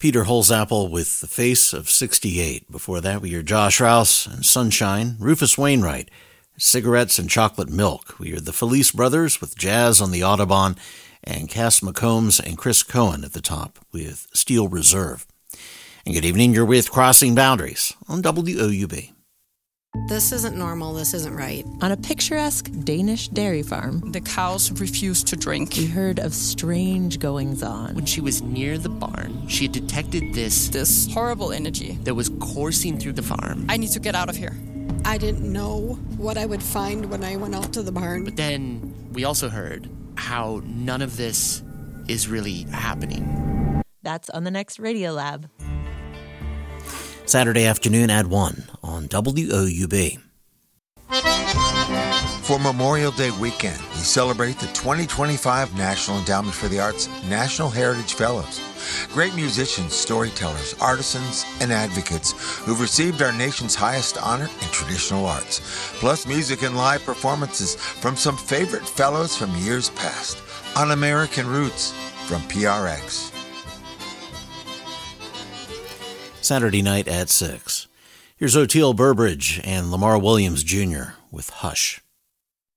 Peter Holzapfel with The Face of 68. Before that, we heard Josh Rouse and Sunshine, Rufus Wainwright, Cigarettes and Chocolate Milk. We heard the Felice Brothers with Jazz on the Audubon, and Cass McCombs and Chris Cohen at the top with Steel Reserve. And good evening, you're with Crossing Boundaries on WOUB. This isn't normal, this isn't right. On a picturesque Danish dairy farm, the cows refused to drink. We heard of strange goings-on. When she was near the barn, she had detected this horrible energy that was coursing through the farm. I need to get out of here. I didn't know what I would find when I went out to the barn. But then we also heard how none of this is really happening. That's on the next Radiolab. Saturday afternoon at 1 on WOUB. For Memorial Day weekend, we celebrate the 2025 National Endowment for the Arts National Heritage Fellows. Great musicians, storytellers, artisans, and advocates who've received our nation's highest honor in traditional arts. Plus music and live performances from some favorite fellows from years past. On American Roots from PRX. Saturday night at 6. Here's Oteil Burbridge and Lamar Williams Jr. with Hush.